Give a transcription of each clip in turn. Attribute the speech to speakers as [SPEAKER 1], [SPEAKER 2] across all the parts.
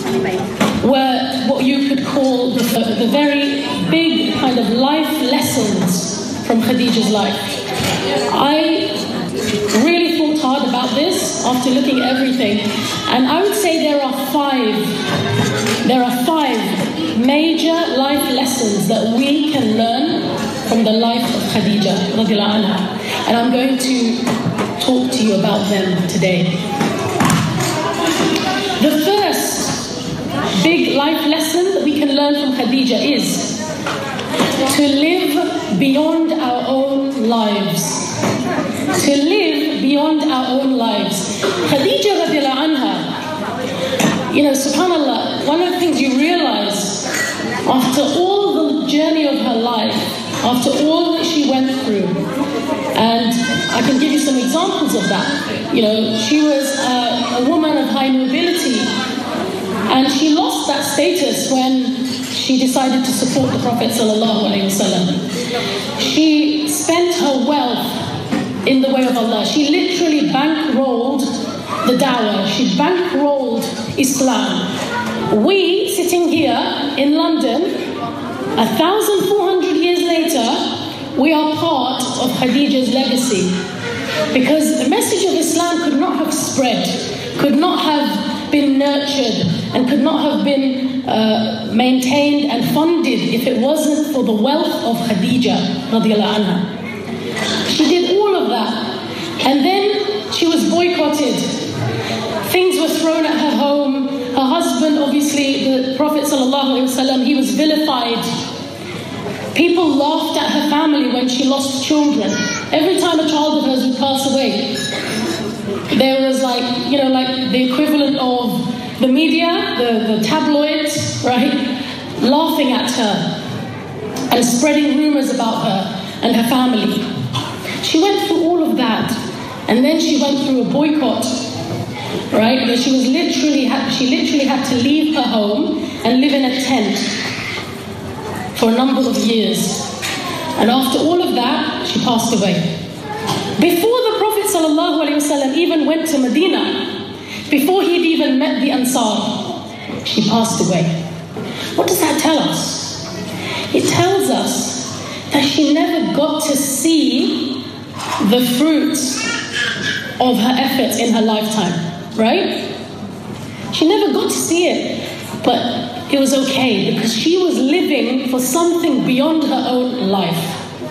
[SPEAKER 1] were what you could call the very big kind of life lessons from Khadija's life. I really thought hard about this after looking at everything, and I would say there are five major life lessons that we can learn from the life of Khadija radiallahu anha, and I'm going to talk to you about them today. The first big life lesson that we can learn from Khadija is to live beyond our own lives. To live beyond our own lives. Khadija radiallahu anha, subhanAllah, one of the things you realize after all the journey of her life, after all that she went through, and I can give you some examples of that. She was a woman of high nobility, and she lost that status when she decided to support the Prophet ﷺ. She spent her wealth in the way of Allah. She literally bankrolled the dawah. She bankrolled Islam. We, sitting here in London, 1,400 years later, we are part of Khadija's legacy. Because the message of Islam could not have spread, could not have been nurtured, and could not have been maintained and funded if it wasn't for the wealth of Khadija radiallahu anha. She did all of that, and then she was boycotted. Things were thrown at her home. Her husband, obviously, the Prophet ﷺ, he was vilified. People laughed at her family when she lost children. Every time a child of hers would pass away, there was like the equivalent of the media, the tabloids, right, laughing at her and spreading rumors about her and her family. She went through all of that, and then she went through a boycott, right? Where she literally had to leave her home and live in a tent for a number of years. And after all of that, she passed away. Before the Prophet ﷺ even went to Medina, before he'd even met the Ansar, she passed away. What does that tell us? It tells us that she never got to see the fruits of her efforts in her lifetime, right? She never got to see it, but it was okay because she was living for something beyond her own life.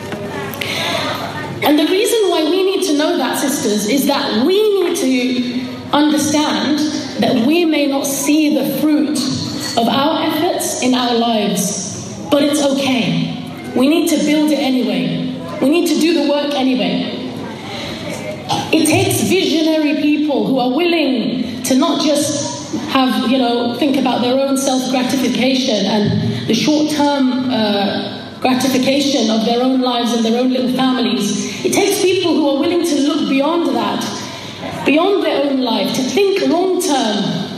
[SPEAKER 1] And the reason why we need to know that, sisters, is that we need to understand that we may not see the fruit of our efforts in our lives, but it's okay. We need to build it anyway. We need to do the work anyway. It takes visionary people who are willing to not just have, think about their own self-gratification and the short-term gratification of their own lives and their own little families. It takes people who are willing to look beyond that, beyond their own life, to think long-term,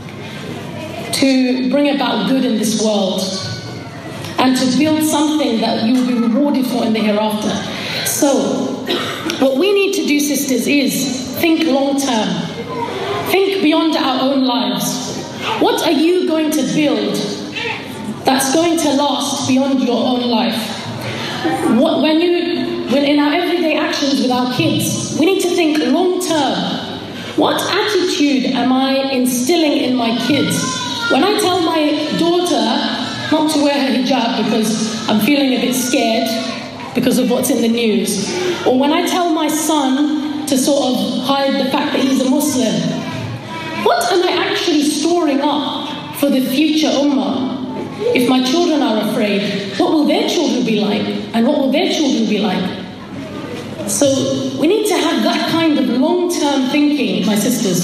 [SPEAKER 1] to bring about good in this world, and to build something that you will be rewarded for in the hereafter. So, what we need to do, sisters, is think long-term. Think beyond our own lives. What are you going to build that's going to last beyond your own life? When in our everyday actions with our kids, we need to think long-term. What attitude am I instilling in my kids? When I tell my daughter not to wear her hijab because I'm feeling a bit scared because of what's in the news, or when I tell my son to sort of hide the fact that he's a Muslim, what am I actually storing up for the future ummah? If my children are afraid, what will their children be like? And what will their children be like? So we need to have that kind of long-term thinking, my sisters.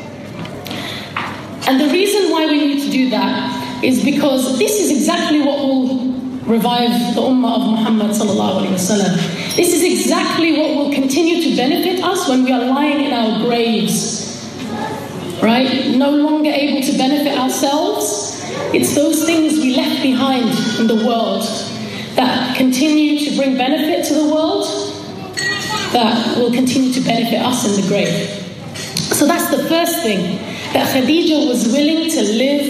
[SPEAKER 1] And the reason why we need to do that is because this is exactly what will revive the ummah of Muhammad sallallahu alaihi wasallam. This is exactly what will continue to benefit us when we are lying in our graves, right? No longer able to benefit ourselves. It's those things we left behind in the world that continue to bring benefit to the world that will continue to benefit us in the grave. So that's the first thing, that Khadija was willing to live